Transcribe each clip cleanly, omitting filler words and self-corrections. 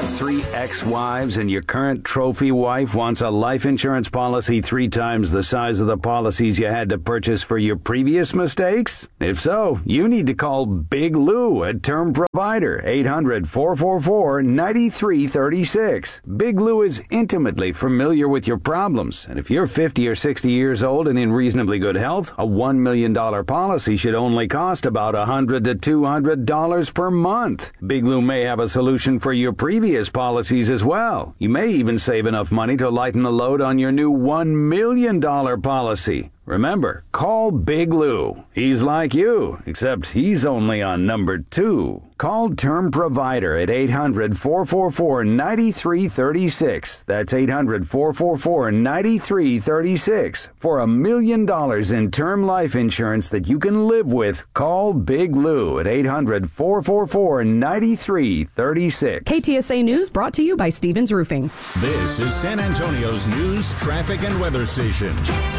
have 3 ex-wives and your current trophy wife wants a life insurance policy 3 times the size of the policies you had to purchase for your previous mistakes? If so, you need to call Big Lou at Term Provider, 800-444-9336. Big Lou is intimately familiar with your problems, and if you're 50 or 60 years old and in reasonably good health, a $1 million policy should only cost about $100 to $200 per month. Big Lou may have a solution for your previous policies as well. You may even save enough money to lighten the load on your new $1 million policy. Remember, call Big Lou. He's like you, except he's only on number 2. Call Term Provider at 800-444-9336. That's 800-444-9336. For $1 million in term life insurance that you can live with, call Big Lou at 800-444-9336. KTSA News brought to you by Stevens Roofing. This is San Antonio's news, traffic, and weather station.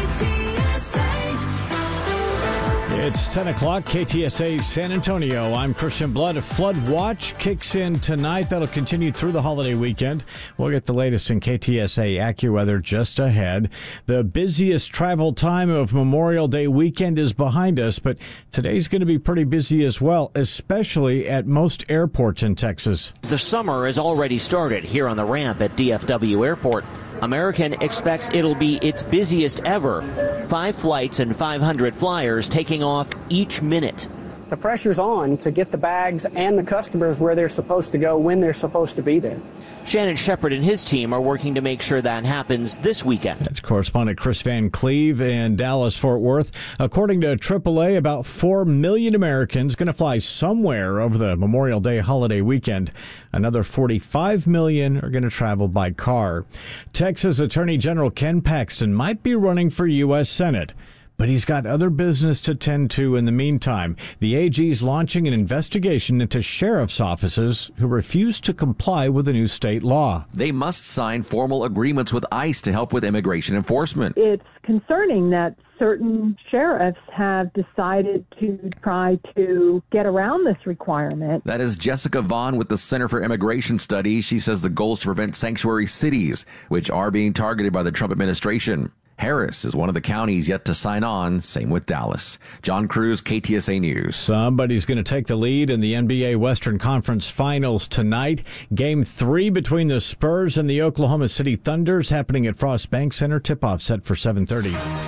It's 10 o'clock, KTSA San Antonio. I'm Christian Blood. A flood watch kicks in tonight. That'll continue through the holiday weekend. We'll get the latest in KTSA AccuWeather just ahead. The busiest travel time of Memorial Day weekend is behind us, but today's going to be pretty busy as well, especially at most airports in Texas. The summer has already started here on the ramp at DFW Airport. American expects it'll be its busiest ever. 5 flights and 500 flyers taking off each minute. The pressure's on to get the bags and the customers where they're supposed to go when they're supposed to be there. Shannon Shepard and his team are working to make sure that happens this weekend. That's correspondent Chris Van Cleve in Dallas-Fort Worth. According to AAA, about 4 million Americans going to fly somewhere over the Memorial Day holiday weekend. Another 45 million are going to travel by car. Texas Attorney General Ken Paxton might be running for U.S. Senate, but he's got other business to tend to in the meantime. The AG's launching an investigation into sheriff's offices who refuse to comply with the new state law. They must sign formal agreements with ICE to help with immigration enforcement. It's concerning that certain sheriffs have decided to try to get around this requirement. That is Jessica Vaughn with the Center for Immigration Studies. She says the goal is to prevent sanctuary cities, which are being targeted by the Trump administration. Harris is one of the counties yet to sign on. Same with Dallas. John Cruz, KTSA News. Somebody's going to take the lead in the NBA Western Conference Finals tonight. Game 3 between the Spurs and the Oklahoma City Thunders happening at Frost Bank Center. Tip-off set for 7:30.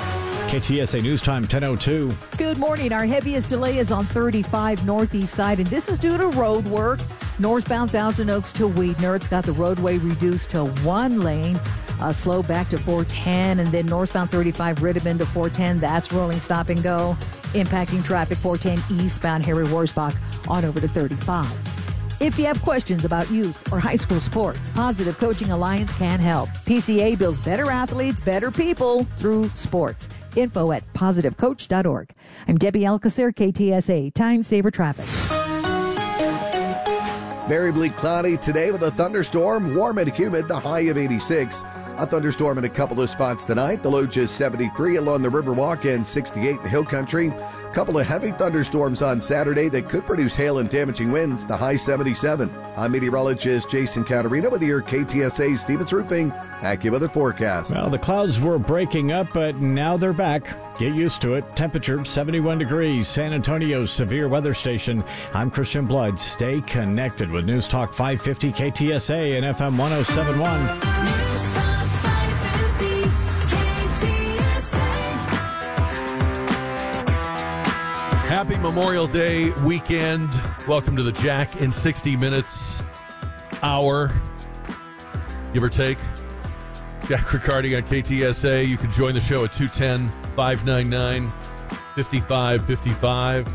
KTSA News Time 10:02. Good morning. Our heaviest delay is on 35 northeast side, and this is due to road work. Northbound Thousand Oaks to Weedner. It's got the roadway reduced to 1 lane. Slow back to 410, and then northbound 35 Rittman to 410. That's rolling stop and go. Impacting traffic 410 eastbound Harry Worsbach on over to 35. If you have questions about youth or high school sports, Positive Coaching Alliance can help. PCA builds better athletes, better people through sports. Info at positivecoach.org. I'm Debbie Alcacer, KTSA Time Saver Traffic. Very bleak cloudy today with a thunderstorm, warm and humid, the high of 86. A thunderstorm in a couple of spots tonight. The low just 73 along the Riverwalk and 68 in the Hill Country. A couple of heavy thunderstorms on Saturday that could produce hail and damaging winds. The high 77. I'm meteorologist Jason Caterina with your KTSA Stevens Roofing AccuWeather forecast. Well, the clouds were breaking up, but now they're back. Get used to it. Temperature 71 degrees. San Antonio's severe weather station. I'm Christian Blood. Stay connected with News Talk 550 KTSA and FM 1071. Happy Memorial Day weekend. Welcome to the Jack in 60 Minutes hour, give or take. Jack Riccardi on KTSA. You can join the show at 210-599-5555.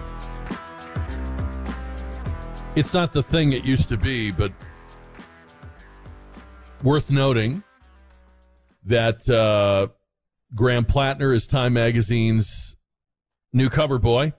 It's not the thing it used to be, but worth noting that Graham Plattner is Time Magazine's new cover boy.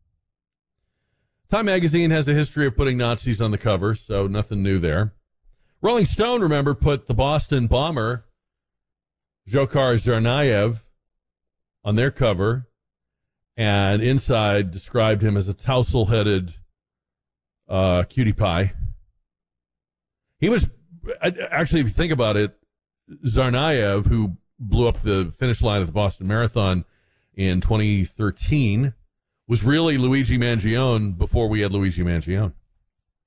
Time Magazine has a history of putting Nazis on the cover, so nothing new there. Rolling Stone, remember, put the Boston bomber, Dzhokhar Tsarnaev, on their cover, and inside described him as a tousle-headed cutie pie. He was actually, if you think about it, Tsarnaev, who blew up the finish line at the Boston Marathon in 2013, was really Luigi Mangione before we had Luigi Mangione.